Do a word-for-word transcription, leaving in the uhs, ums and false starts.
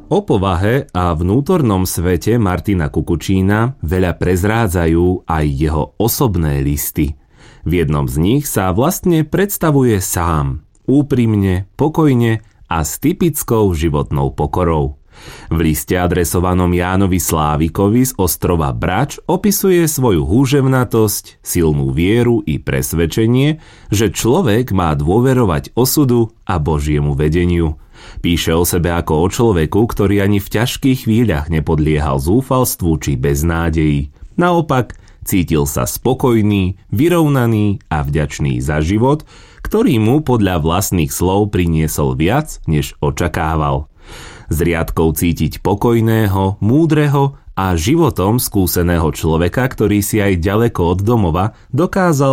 O povahe a vnútornom svete Martina Kukučína veľa prezrádzajú aj jeho osobné listy. V jednom z nich sa vlastne predstavuje sám, úprimne, pokojne a s typickou životnou pokorou. V liste adresovanom Jánovi Slávikovi z ostrova Brač opisuje svoju húževnatosť, silnú vieru i presvedčenie, že človek má dôverovať osudu a Božiemu vedeniu. Píše o sebe ako o človeku, ktorý ani v ťažkých chvíľach nepodliehal zúfalstvu či beznádeji. Naopak, cítil sa spokojný, vyrovnaný a vďačný za život, ktorý mu podľa vlastných slov priniesol viac, než očakával. Z riadkov cítiť pokojného, múdreho a životom skúseného človeka, ktorý si aj ďaleko od domova dokázal